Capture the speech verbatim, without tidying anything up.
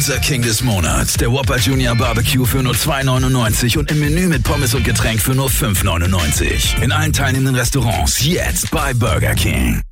Pizza King des Monats. Der Whopper Junior Barbecue für nur zwei neunundneunzig und im Menü mit Pommes und Getränk für nur fünf neunundneunzig. In allen teilnehmenden Restaurants jetzt bei Burger King.